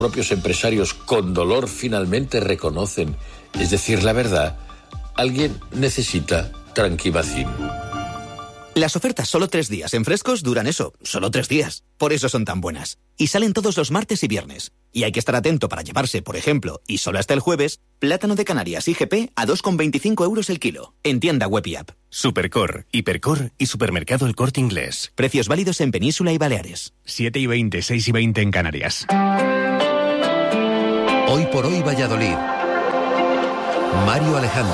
propios empresarios con dolor finalmente reconocen, es decir, la verdad, alguien necesita Tranquimacin. Las ofertas solo 3 días en Frescos duran eso, solo 3 días. Por eso son tan buenas. Y salen todos los martes y viernes. Y hay que estar atento para llevarse, por ejemplo, y solo hasta el jueves, plátano de Canarias IGP a 2,25 euros el kilo. En tienda web y app. Supercor, Hipercor y Supermercado El Corte Inglés. Precios válidos en Península y Baleares. 7:20, 6:20 en Canarias. Hoy por hoy Valladolid. Mario Alejandre.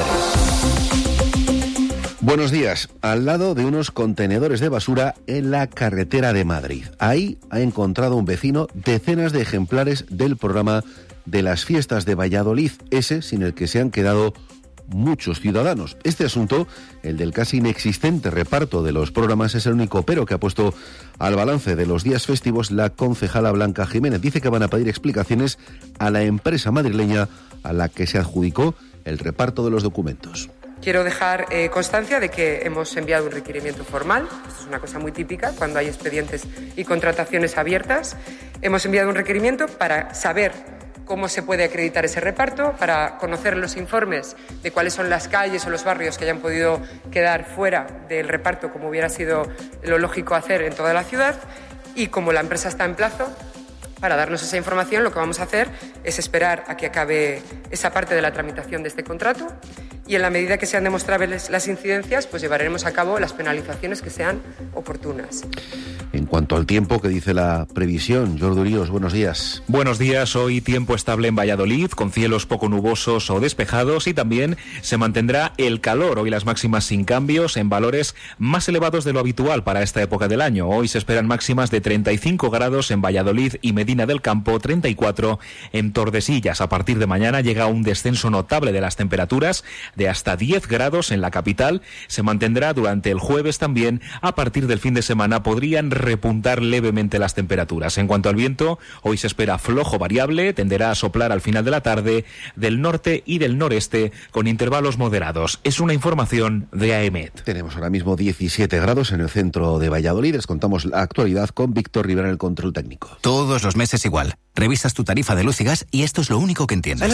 Buenos días. Al lado de unos contenedores de basura en la carretera de Madrid. Ahí ha encontrado un vecino decenas de ejemplares del programa de las fiestas de Valladolid, ese sin el que se han quedado muchos ciudadanos. Este asunto, el del casi inexistente reparto de los programas, es el único pero que ha puesto al balance de los días festivos la concejala Blanca Jiménez. Dice que van a pedir explicaciones a la empresa madrileña a la que se adjudicó el reparto de los documentos. Quiero dejar constancia de que hemos enviado un requerimiento formal. Esto es una cosa muy típica cuando hay expedientes y contrataciones abiertas. Hemos enviado un requerimiento para saber cómo se puede acreditar ese reparto, para conocer los informes de cuáles son las calles o los barrios que hayan podido quedar fuera del reparto, como hubiera sido lo lógico hacer en toda la ciudad. Y como la empresa está en plazo para darnos esa información, lo que vamos a hacer es esperar a que acabe esa parte de la tramitación de este contrato y en la medida que sean demostrables las incidencias, pues llevaremos a cabo las penalizaciones que sean oportunas. En cuanto al tiempo, ¿qué dice la previsión? Jordi Urios, buenos días. Buenos días. Hoy tiempo estable en Valladolid, con cielos poco nubosos o despejados, y también se mantendrá el calor. Hoy las máximas sin cambios, en valores más elevados de lo habitual para esta época del año. Hoy se esperan máximas de 35 grados en Valladolid y Medina del Campo, 34 en Tordesillas. A partir de mañana llega un descenso notable de las temperaturas, de hasta 10 grados en la capital. Se mantendrá durante el jueves también. A partir del fin de semana podrían repuntar levemente las temperaturas. En cuanto al viento, hoy se espera flojo variable, tenderá a soplar al final de la tarde del norte y del noreste con intervalos moderados. Es una información de AEMET. Tenemos ahora mismo 17 grados en el centro de Valladolid. Les contamos la actualidad con Víctor Rivera en el control técnico. Todos los meses igual. Revisas tu tarifa de luz y gas y esto es lo único que entiendes.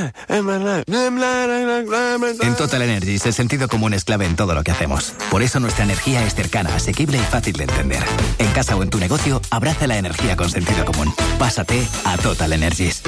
En Total Energies el sentido común es clave en todo lo que hacemos. Por eso nuestra energía es cercana, asequible y fácil de entender. En casa o en tu negocio, abraza la energía con sentido común. Pásate a Total Energies.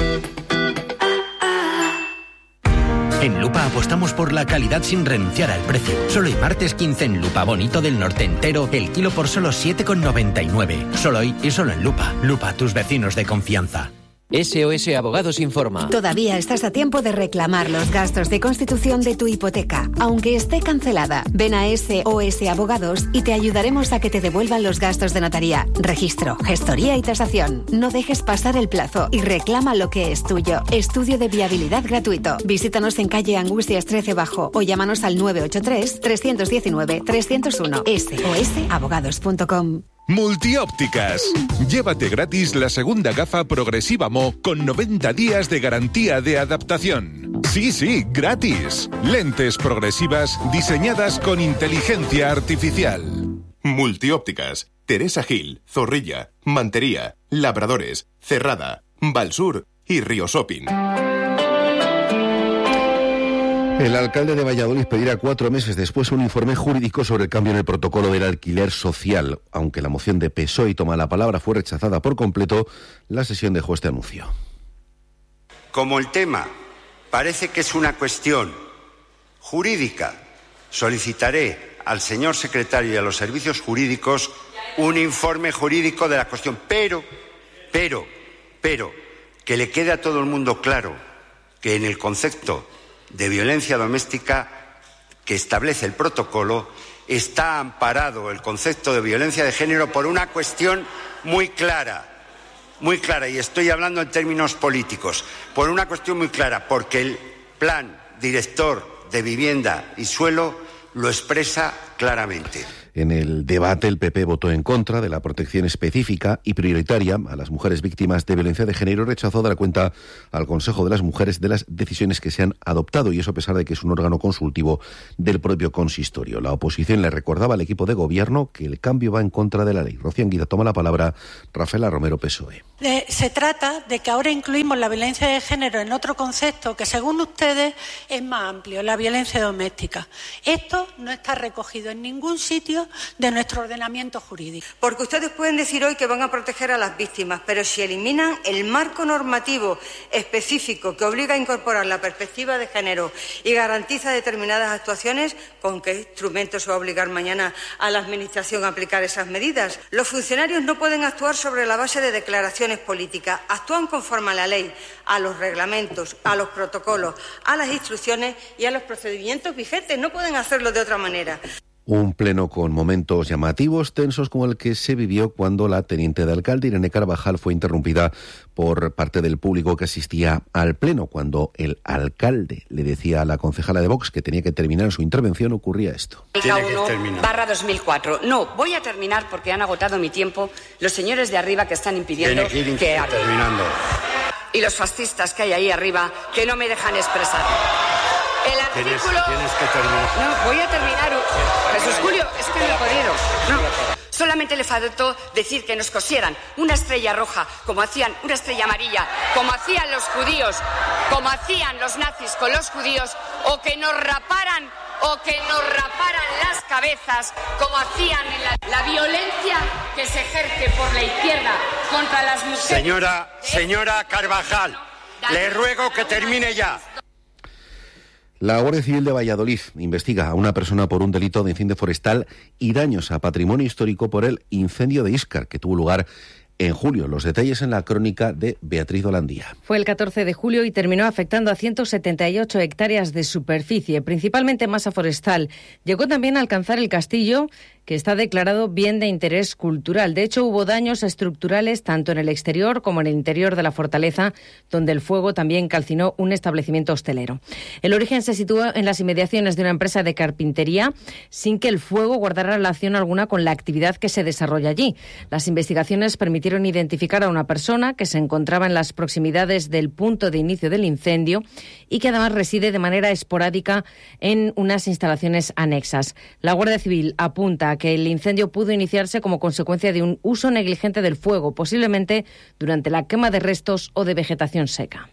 En Lupa apostamos por la calidad sin renunciar al precio. Solo hoy martes 15 en Lupa Bonito del Norte entero, el kilo por solo 7,99. Solo hoy y solo en Lupa. Lupa, tus vecinos de confianza. SOS Abogados informa. Todavía estás a tiempo de reclamar los gastos de constitución de tu hipoteca, aunque esté cancelada. Ven a SOS Abogados y te ayudaremos a que te devuelvan los gastos de notaría, registro, gestoría y tasación. No dejes pasar el plazo y reclama lo que es tuyo. Estudio de viabilidad gratuito. Visítanos en calle Angustias 13 Bajo o llámanos al 983 319 301. sosabogados.com. Multiópticas. Llévate gratis la segunda gafa progresiva Mo con 90 días de garantía de adaptación. Sí, gratis. Lentes progresivas diseñadas con inteligencia artificial. Multiópticas. Teresa Gil, Zorrilla, Mantería, Labradores, Cerrada, Valsur y Río Shopping. El alcalde de Valladolid pedirá 4 meses después un informe jurídico sobre el cambio en el protocolo del alquiler social. Aunque la moción de PSOE y Toma la Palabra fue rechazada por completo, la sesión dejó este anuncio. Como el tema parece que es una cuestión jurídica, solicitaré al señor secretario y a los servicios jurídicos un informe jurídico de la cuestión. Pero, que le quede a todo el mundo claro que en el concepto de violencia doméstica que establece el protocolo está amparado el concepto de violencia de género por una cuestión muy clara, y estoy hablando en términos políticos, por una cuestión muy clara, porque el Plan Director de Vivienda y Suelo lo expresa claramente. En el debate, el PP votó en contra de la protección específica y prioritaria a las mujeres víctimas de violencia de género y rechazó dar cuenta al Consejo de las Mujeres de las decisiones que se han adoptado, y eso a pesar de que es un órgano consultivo del propio consistorio. La oposición le recordaba al equipo de gobierno que el cambio va en contra de la ley. Rocío Anguita toma la palabra. Rafaela Romero, PSOE. Se trata de que ahora incluimos la violencia de género en otro concepto que, según ustedes, es más amplio, la violencia doméstica. Esto no está recogido en ningún sitio de nuestro ordenamiento jurídico. Porque ustedes pueden decir hoy que van a proteger a las víctimas, pero si eliminan el marco normativo específico que obliga a incorporar la perspectiva de género y garantiza determinadas actuaciones, ¿con qué instrumento se va a obligar mañana a la Administración a aplicar esas medidas? Los funcionarios no pueden actuar sobre la base de declaraciones políticas, actúan conforme a la ley, a los reglamentos, a los protocolos, a las instrucciones y a los procedimientos vigentes. No pueden hacerlo de otra manera. Un pleno con momentos llamativos, tensos, como el que se vivió cuando la teniente de alcalde, Irene Carvajal, fue interrumpida por parte del público que asistía al pleno. Cuando el alcalde le decía a la concejala de Vox que tenía que terminar su intervención, ocurría esto. K1/2004. No, voy a terminar porque han agotado mi tiempo los señores de arriba que están impidiendo que hable. Y los fascistas que hay ahí arriba que no me dejan expresar. El artículo... Tienes que terminar. No, voy a terminar. Jesús Julio, es que no he podido. No. Solamente le faltó decir que nos cosieran una estrella roja, como hacían, una estrella amarilla, como hacían los judíos, como hacían los nazis con los judíos, o que nos raparan las cabezas, como hacían en la violencia que se ejerce por la izquierda contra las mujeres. Señora Carvajal, le ruego que termine ya. La Guardia Civil de Valladolid investiga a una persona por un delito de incendio forestal y daños a patrimonio histórico por el incendio de Íscar, que tuvo lugar en julio. Los detalles en la crónica de Beatriz Holandía. Fue el 14 de julio y terminó afectando a 178 hectáreas de superficie, principalmente masa forestal. Llegó también a alcanzar el castillo, que está declarado bien de interés cultural. De hecho, hubo daños estructurales tanto en el exterior como en el interior de la fortaleza, donde el fuego también calcinó un establecimiento hostelero. El origen se situó en las inmediaciones de una empresa de carpintería, sin que el fuego guardara relación alguna con la actividad que se desarrolla allí. Las investigaciones permitieron identificar a una persona que se encontraba en las proximidades del punto de inicio del incendio y que además reside de manera esporádica en unas instalaciones anexas. La Guardia Civil apunta a que el incendio pudo iniciarse como consecuencia de un uso negligente del fuego, posiblemente durante la quema de restos o de vegetación seca.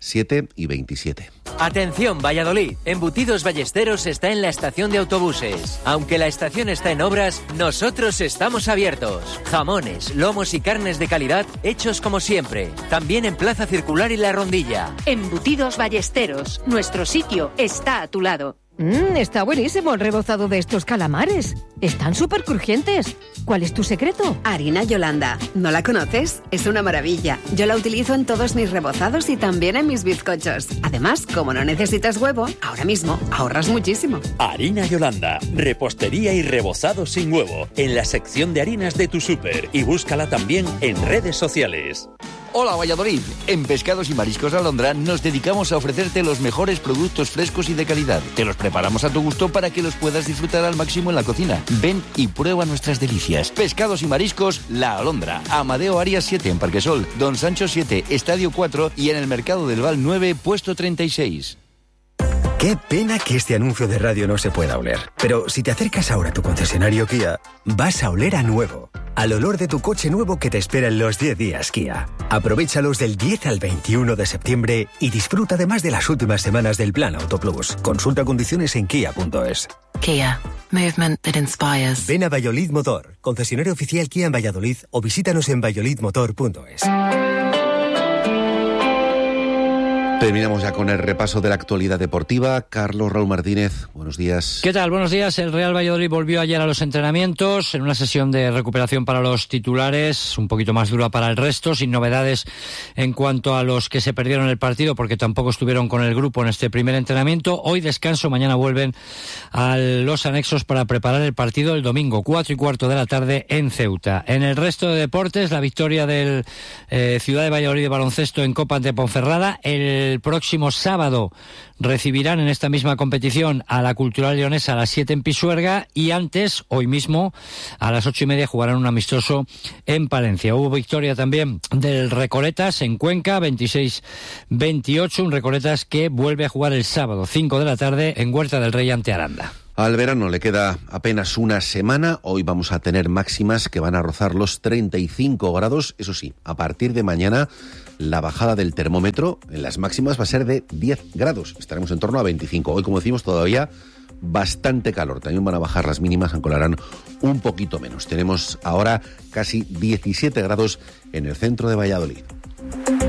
7:27. Atención, Valladolid. Embutidos Ballesteros está en la estación de autobuses. Aunque la estación está en obras, nosotros estamos abiertos. Jamones, lomos y carnes de calidad hechos como siempre. También en Plaza Circular y La Rondilla. Embutidos Ballesteros. Nuestro sitio está a tu lado. Está buenísimo el rebozado de estos calamares. Están súper crujientes. ¿Cuál es tu secreto? Harina Yolanda. ¿No la conoces? Es una maravilla. Yo la utilizo en todos mis rebozados y también en mis bizcochos. Además, como no necesitas huevo, ahora mismo ahorras muchísimo. Harina Yolanda. Repostería y rebozado sin huevo. En la sección de harinas de tu súper. Y búscala también en redes sociales. Hola Valladolid, en Pescados y Mariscos Alondra nos dedicamos a ofrecerte los mejores productos frescos y de calidad. Te los preparamos a tu gusto para que los puedas disfrutar al máximo en la cocina. Ven y prueba nuestras delicias. Pescados y Mariscos La Alondra, Amadeo Arias 7 en Parquesol, Don Sancho 7, Estadio 4 y en el Mercado del Val 9, puesto 36. Qué pena que este anuncio de radio no se pueda oler. Pero si te acercas ahora a tu concesionario Kia, vas a oler a nuevo. Al olor de tu coche nuevo que te espera en los 10 días Kia. Aprovéchalos del 10 al 21 de septiembre y disfruta además de las últimas semanas del Plan Auto Plus. Consulta condiciones en kia.es. Kia. Movement that inspires. Ven a Valladolid Motor, concesionario oficial Kia en Valladolid, o visítanos en valladolidmotor.es. Terminamos ya con el repaso de la actualidad deportiva. Carlos Raúl Martínez, buenos días. ¿Qué tal? Buenos días. El Real Valladolid volvió ayer a los entrenamientos en una sesión de recuperación para los titulares, un poquito más dura para el resto, sin novedades en cuanto a los que se perdieron el partido porque tampoco estuvieron con el grupo en este primer entrenamiento. Hoy descanso, mañana vuelven a los anexos para preparar el partido el domingo, 4:15 de la tarde en Ceuta. En el resto de deportes, la victoria del Ciudad de Valladolid de baloncesto en Copa ante Ponferrada. El el próximo sábado recibirán en esta misma competición a la Cultural Leonesa a las 7 en Pisuerga, y antes, hoy mismo, a las 8:30 jugarán un amistoso en Palencia. Hubo victoria también del Recoletas en Cuenca, 26-28, un Recoletas que vuelve a jugar el sábado, 5 de la tarde, en Huerta del Rey ante Aranda. Al verano le queda apenas una semana. Hoy vamos a tener máximas que van a rozar los 35 grados. Eso sí, a partir de mañana la bajada del termómetro en las máximas va a ser de 10 grados. Estaremos en torno a 25. Hoy, como decimos, todavía bastante calor. También van a bajar las mínimas, aunque lo harán un poquito menos. Tenemos ahora casi 17 grados en el centro de Valladolid.